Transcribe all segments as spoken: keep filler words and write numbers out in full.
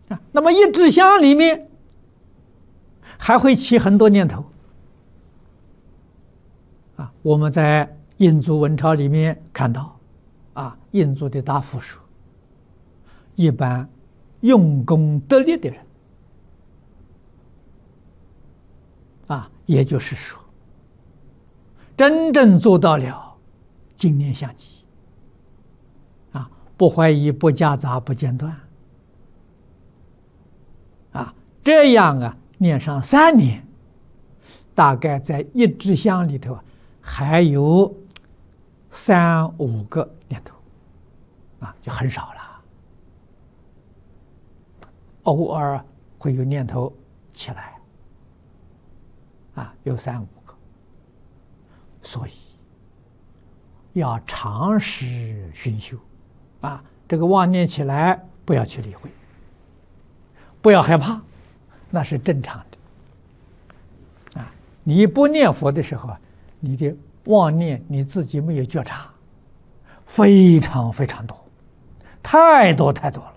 啊，那么一支香里面还会起很多念头啊。我们在印祖文钞里面看到，啊，印祖的答复说，一般用功得力的人，啊，也就是说，真正做到了精念相继，啊，不怀疑、不夹杂、不间断，啊，这样啊，念上三年，大概在一支香里头还有三五个念头，啊，就很少了。偶尔会有念头起来，啊，有三五个，所以要长时熏修，啊，这个妄念起来不要去理会，不要害怕，那是正常的。啊，你不念佛的时候，你的妄念你自己没有觉察，非常非常多，太多太多了。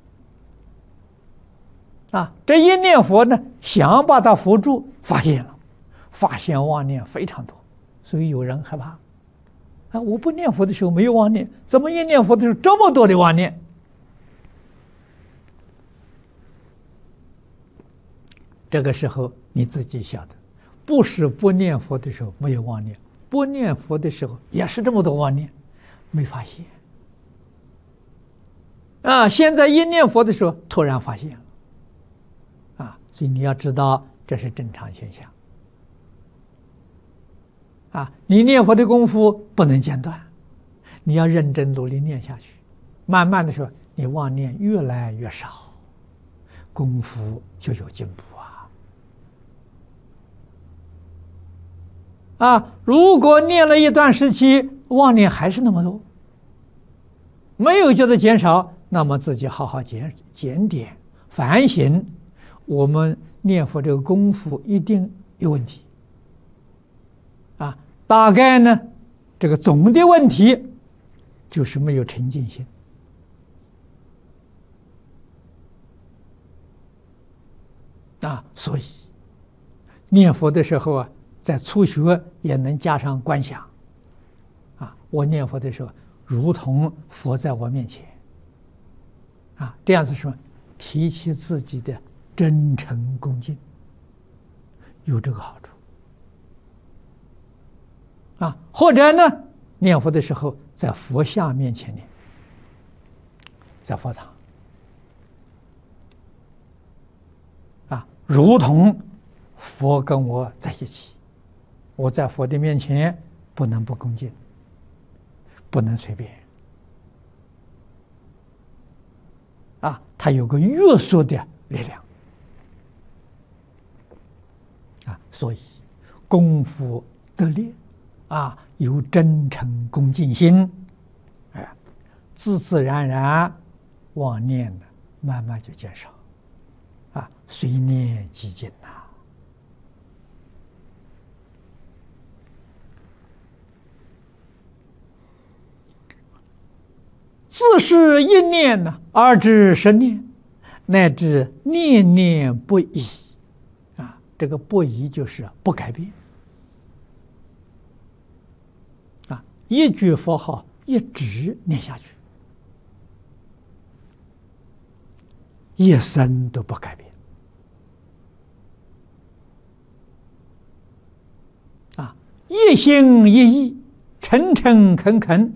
啊，这一念佛呢，想把它扶住，发现了，发现妄念非常多，所以有人害怕。啊，我不念佛的时候没有妄念，怎么一念佛的时候这么多的妄念？这个时候你自己晓得，不是不念佛的时候没有妄念，不念佛的时候也是这么多妄念，没发现。啊，现在一念佛的时候突然发现了。啊，所以你要知道这是正常现象。啊，你念佛的功夫不能间断，你要认真努力念下去，慢慢的时候，你妄念越来越少，功夫就有进步啊。啊，如果念了一段时期，妄念还是那么多，没有觉得减少，那么自己好好检检点反省。我们念佛这个功夫一定有问题，啊，大概呢，这个总的问题就是没有沉静心，啊，所以念佛的时候啊，在初学也能加上观想，啊，我念佛的时候如同佛在我面前，啊，这样子什么，提起自己的真诚恭敬，有这个好处啊。或者呢，念佛的时候在佛像面前念，在佛堂啊，如同佛跟我在一起，我在佛的面前不能不恭敬，不能随便啊，它有个约束的力量。啊，所以功夫得力，啊，有真诚恭敬心，哎，自自然然妄念呢，慢慢就减少，啊，随念即尽呐。自是一念呢，而知十念，乃至念念不已。这个不移就是不改变啊，一句佛号一直念下去，一生都不改变啊，一心一意，诚诚恳恳，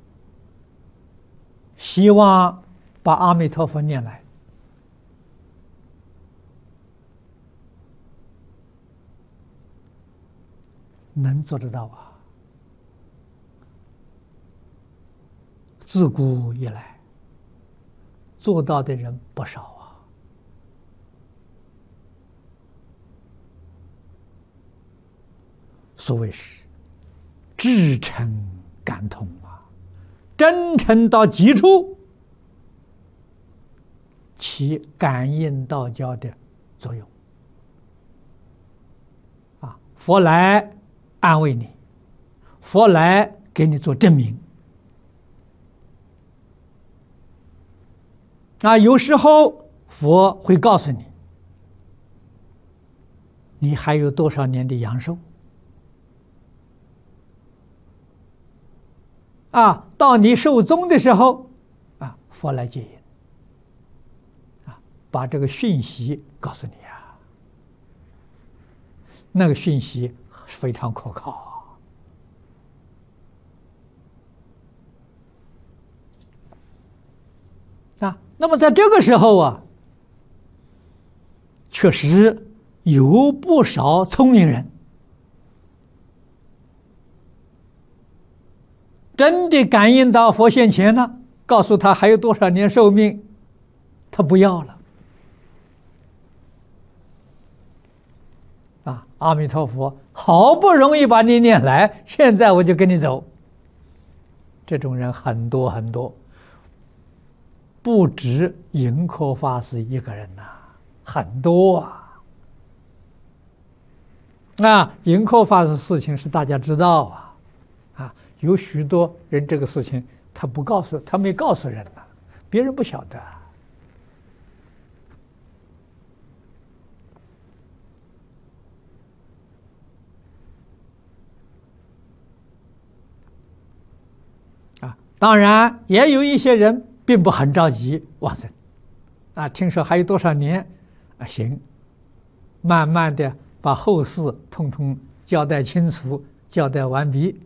希望把阿弥陀佛念来。能做得到啊！自古以来，做到的人不少啊。所谓是至诚感通啊，真诚到极处，起感应道交的作用啊。佛来安慰你，佛来给你做证明啊。有时候佛会告诉你，你还有多少年的阳寿啊？到你寿终的时候啊，佛来接引啊，把这个讯息告诉你啊，那个讯息非常可靠啊。那么在这个时候啊，确实有不少聪明人真的感应到佛现前了，告诉他还有多少年寿命，他不要了啊！阿弥陀佛，好不容易把你念来，现在我就跟你走。这种人很多很多，不止盈科法师一个人呐、啊，很多啊！啊，盈科法师事情是大家知道啊。有许多人这个事情他不告诉，他没告诉人呐、啊，别人不晓得啊。当然也有一些人并不很着急往生啊，听说还有多少年啊，行，慢慢的把后事统统交代清楚，交代完毕。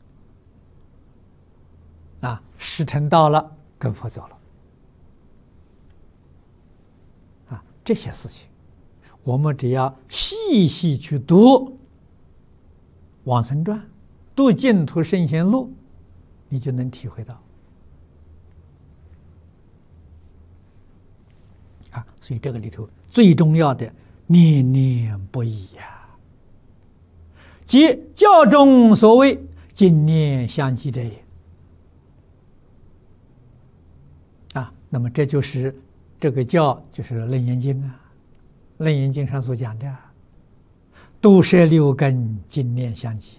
啊，时辰到了，跟佛走了。啊，这些事情，我们只要细细去读《往生传》，读《净土圣贤录》，你就能体会到。啊，所以这个里头最重要的，念念不已呀、啊，即教中所谓净念相继者也。那么这就是这个教，就是《楞严经》啊，《楞严经》上所讲的“度摄六根，净念相继”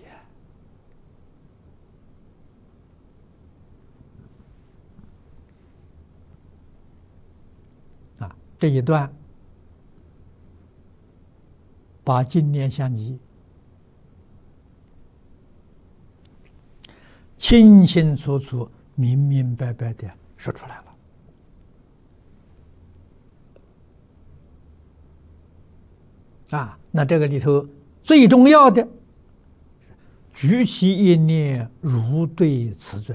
啊，这一段把净念相继清清楚楚、明明白白的说出来了。啊，那这个里头最重要的，举起一念如对此尊。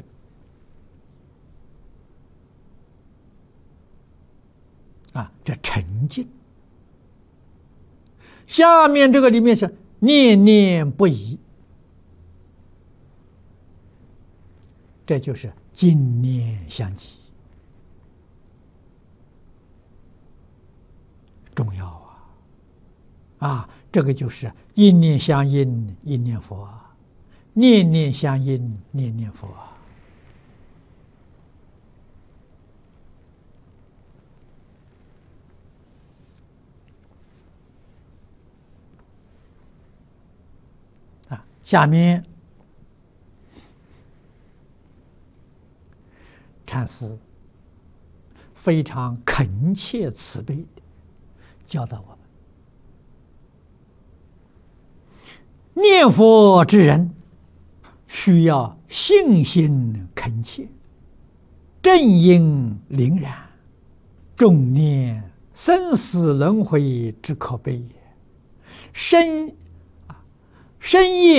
啊，这沉静。下面这个里面是念念不已，这就是净念相继，重要啊。啊，这个就是一念相应，一念佛；念念相应，念念佛。啊，下面禅师非常恳切慈悲的教导我们。念佛之人需要信心恳切，正因凛然，重念生死轮回之可悲也。深深夜